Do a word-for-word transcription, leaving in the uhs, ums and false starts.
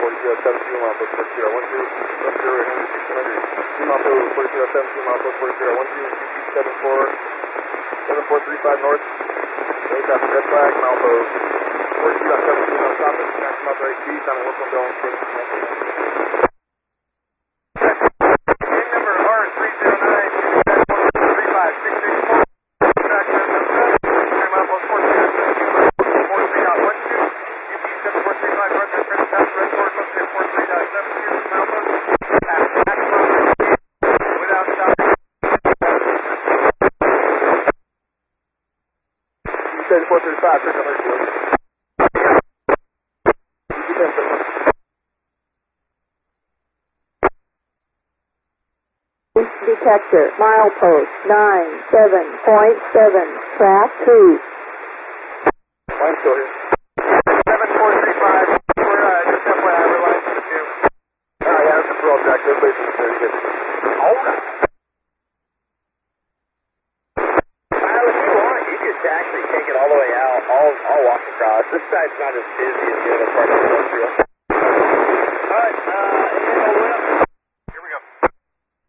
forty-two at seventeen, milepost forty-two at one two, one zero, eight hundred, sixteen hundred. two milepost forty-two at seventeen, milepost forty-two at one two, seven four, seven four three five north. They got the red flag, milepost forty-two at seventeen on top of the maximum authority speed, time to work on going for the number R three zero nine, three five six six four. four thirty-five, pick up Hercules. Detector, milepost nine seven point seven, track two. Line's still here. seven four three five, we're uh, just F Y I, we're line two. Ah, uh, yeah, that's a parole track, those places are very good. Alright. Actually take it all the way out. I'll, I'll walk across. This side's not as busy as the other part of the road.